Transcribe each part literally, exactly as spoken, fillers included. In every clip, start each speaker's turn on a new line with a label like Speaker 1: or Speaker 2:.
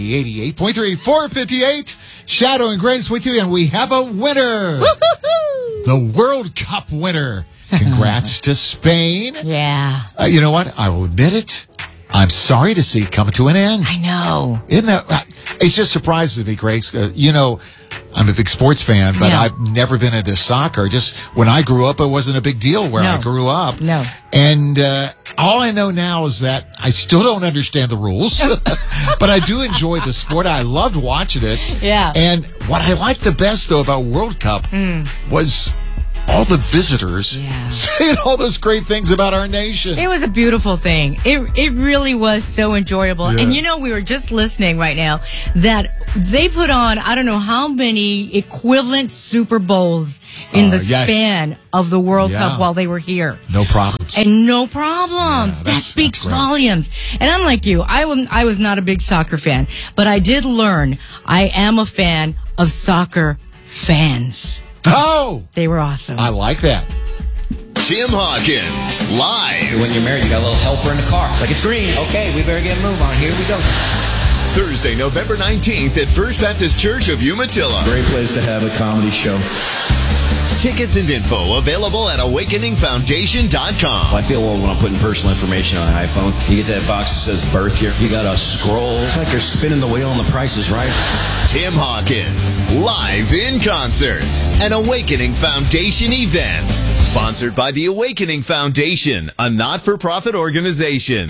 Speaker 1: eighty-eight point three, four fifty-eight, Shadow and Grace with you, and we have a winner. Woo-hoo-hoo! The World Cup winner. Congrats to Spain.
Speaker 2: Yeah.
Speaker 1: Uh, you know what? I will admit it. I'm sorry to see it come to an end.
Speaker 2: I know.
Speaker 1: Isn't that? Uh, it's just surprises me, Grace. Uh, you know, I'm a big sports fan, but
Speaker 2: Yeah.
Speaker 1: I've never been into soccer. Just when I grew up, it wasn't a big deal where
Speaker 2: No.
Speaker 1: I grew up.
Speaker 2: No.
Speaker 1: And uh, all I know now is that I still don't understand the rules, but I do enjoy the sport. I loved watching it.
Speaker 2: Yeah.
Speaker 1: And what I liked the best, though, about World Cup was all the visitors
Speaker 2: Yeah.
Speaker 1: saying all those great things about our nation.
Speaker 2: It was a beautiful thing. It it really was so enjoyable.
Speaker 1: Yeah.
Speaker 2: And you know, we were just listening right now that they put on, I don't know how many equivalent Super Bowls in
Speaker 1: Uh,
Speaker 2: the
Speaker 1: yes.
Speaker 2: span of the World
Speaker 1: Yeah.
Speaker 2: Cup while they were here.
Speaker 1: No problems.
Speaker 2: And no problems.
Speaker 1: Yeah,
Speaker 2: that
Speaker 1: that's-
Speaker 2: speaks
Speaker 1: that's great.
Speaker 2: volumes. And I'm like you. I was, I was not a big soccer fan, but I did learn I am a fan of soccer fans.
Speaker 1: Oh,
Speaker 2: They were awesome.
Speaker 1: I like that.
Speaker 3: Tim Hawkins, live.
Speaker 4: When you're married, you got a little helper in the car. It's like, it's green. Okay, we better get a move on. Here we go.
Speaker 3: Thursday, November nineteenth at First Baptist Church of Umatilla.
Speaker 4: Great place to have a comedy show.
Speaker 3: Tickets and info available at awakening foundation dot com.
Speaker 4: Well, I feel old when I'm putting personal information on an iPhone. You get to that box that says birth here. You got to scroll. It's like you're spinning the wheel on the prices, right?
Speaker 3: Tim Hawkins, live in concert. An Awakening Foundation event. Sponsored by the Awakening Foundation, a not-for-profit organization.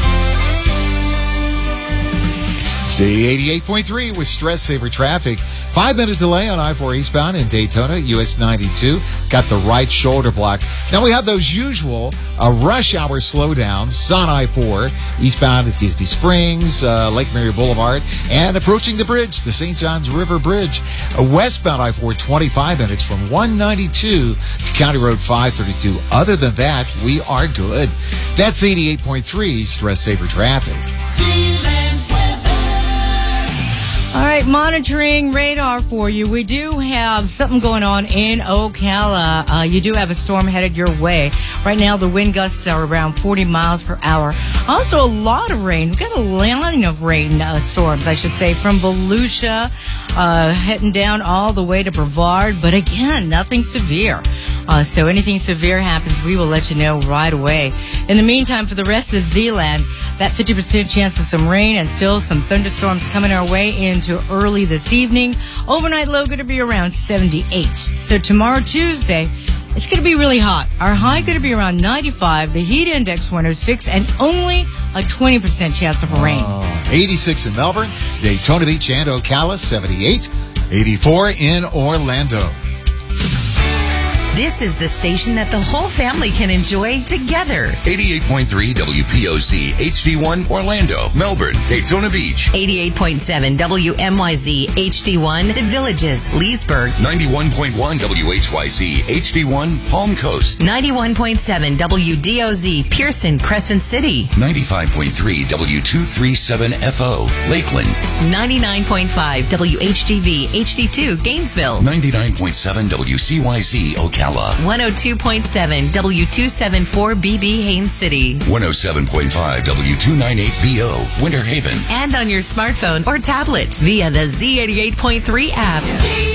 Speaker 1: C eighty-eight point three with Stress Saver Traffic. Five minute delay on I four eastbound in Daytona, U S ninety-two. Got the right shoulder block. Now we have those usual uh, rush hour slowdowns on I four eastbound at Disney Springs, uh, Lake Mary Boulevard, and approaching the bridge, the Saint Johns River Bridge. Uh, westbound I four, twenty-five minutes from one ninety-two to County Road five thirty-two. Other than that, we are good. That's eighty-eight point three Stress Saver Traffic.
Speaker 2: All right, monitoring radar for you. We do have something going on in Ocala. Uh, you do have a storm headed your way. Right now, the wind gusts are around forty miles per hour. Also, a lot of rain. We've got a line of rain uh, storms, I should say, from Volusia, uh, heading down all the way to Brevard. But again, nothing severe. Uh, so anything severe happens, we will let you know right away. In the meantime, for the rest of Zeeland, that fifty percent chance of some rain and still some thunderstorms coming our way into early this evening. Overnight low going to be around seventy-eight. So tomorrow, Tuesday, it's going to be really hot. Our high going to be around ninety-five, the heat index one oh six, and only a twenty percent chance of rain.
Speaker 1: eighty-six in Melbourne, Daytona Beach and Ocala, seventy-eight, eighty-four in Orlando.
Speaker 5: This is the station that the whole family can enjoy together.
Speaker 6: eighty-eight point three W P O Z, H D one, Orlando, Melbourne, Daytona Beach.
Speaker 5: eighty-eight point seven W M Y Z, H D one, The Villages, Leesburg.
Speaker 6: ninety-one point one W H Y Z, H D one, Palm Coast.
Speaker 5: ninety-one point seven W D O Z, Pearson, Crescent City.
Speaker 6: ninety-five point three W two thirty-seven F O, Lakeland.
Speaker 5: ninety-nine point five W H D V, H D two, Gainesville.
Speaker 6: ninety-nine point seven W C Y Z, Ocala.
Speaker 5: one oh two point seven W two seventy-four B B, Haines City.
Speaker 6: one oh seven point five W two ninety-eight B O, Winter Haven.
Speaker 5: And on your smartphone or tablet via the Z eighty-eight point three app.